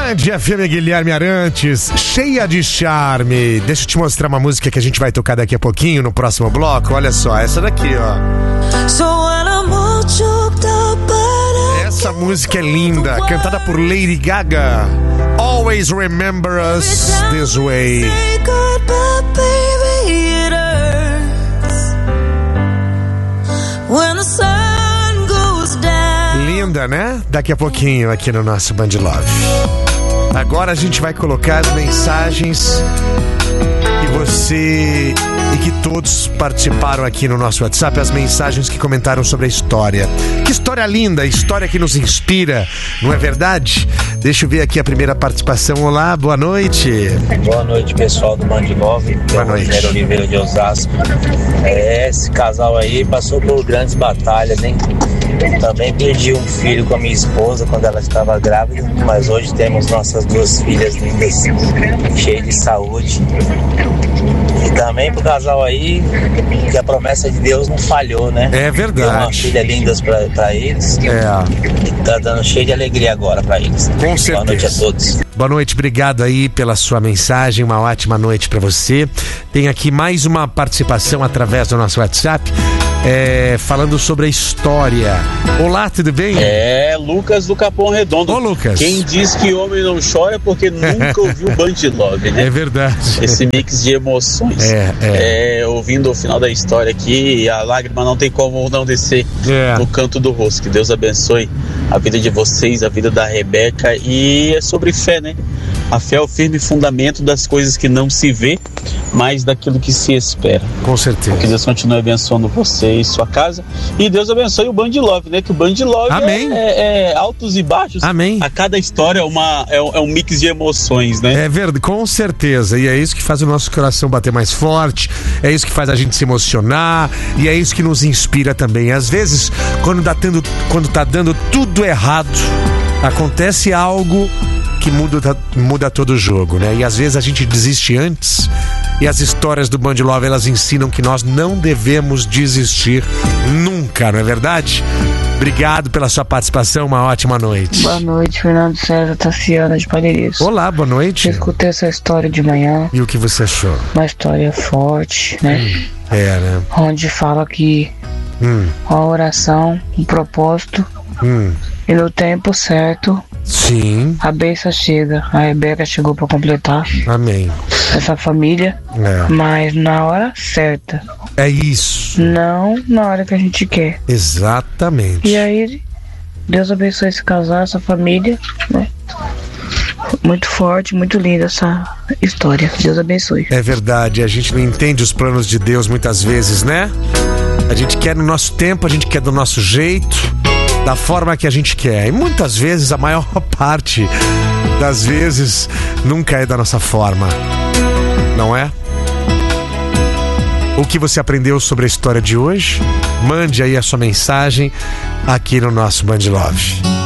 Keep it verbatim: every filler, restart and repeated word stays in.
Band F M, Guilherme Arantes, cheia de charme. Deixa eu te mostrar uma música que a gente vai tocar daqui a pouquinho no próximo bloco. Olha só, essa daqui, ó. Essa música é linda, cantada por Lady Gaga. Always remember us this way. Linda, né? Daqui a pouquinho aqui no nosso Band Love. Agora a gente vai colocar as mensagens que você e que todos participaram aqui no nosso WhatsApp, as mensagens que comentaram sobre a história. Que história linda, história que nos inspira, não é verdade? Deixa eu ver aqui a primeira participação. Olá, boa noite. Boa noite, pessoal do Band Love. Boa noite. Rogério Oliveira de Osasco. É, esse casal aí passou por grandes batalhas, hein? Também perdi um filho com a minha esposa quando ela estava grávida, mas hoje temos nossas duas filhas lindas, cheias de saúde. E também pro casal aí, que a promessa de Deus não falhou, né? É verdade. Deu uma filha linda pra, pra eles. É. E tá dando cheio de alegria agora pra eles. Com certeza. Boa noite a todos. Boa noite, obrigado aí pela sua mensagem, uma ótima noite pra você. Tem aqui mais uma participação através do nosso WhatsApp, é, falando sobre a história. Olá, tudo bem? É, Lucas do Capão Redondo. Ô, Lucas. Quem diz que homem não chora é porque nunca ouviu Band Love, né? É verdade. Esse mix de emoções. É, é. É, ouvindo o final da história aqui, a lágrima não tem como não descer É. no canto do rosto. Que Deus abençoe a vida de vocês, a vida da Rebeca. E é sobre fé, né? A fé é o firme fundamento das coisas que não se vê, mas daquilo que se espera. Com certeza. Que Deus continue abençoando você e sua casa. E Deus abençoe o Band Love, né? Que o Band Love Amém. É, é, é altos e baixos. Amém. A cada história é, uma, é, um, é um mix de emoções, né? É verdade, com certeza. E é isso que faz o nosso coração bater mais forte, é isso que faz a gente se emocionar, e é isso que nos inspira também. Às vezes, quando tá dando, quando tá dando tudo errado, acontece algo que muda, muda todo o jogo, né? E às vezes a gente desiste antes, e as histórias do Band Love, elas ensinam que nós não devemos desistir nunca, não é verdade? Obrigado pela sua participação, uma ótima noite. Boa noite, Fernando César, Tassiana de Padeiros. Olá, boa noite. Eu escutei essa história de manhã. E o que você achou? Uma história forte, né? Hum, é, né? Onde fala que Hum, uma oração, um propósito, hum. e no tempo certo, Sim, a bênção chega. A Rebeca chegou para completar amém. essa família, É. mas na hora certa, É isso. não na hora que a gente quer. Exatamente. E aí, Deus abençoe esse casal, essa família, né? Muito forte, muito linda essa história. Deus abençoe. É verdade, a gente não entende os planos de Deus muitas vezes, né? A gente quer no nosso tempo, a gente quer do nosso jeito, da forma que a gente quer. E muitas vezes, a maior parte das vezes, nunca é da nossa forma, não é? O que você aprendeu sobre a história de hoje? Mande aí a sua mensagem aqui no nosso Band Love.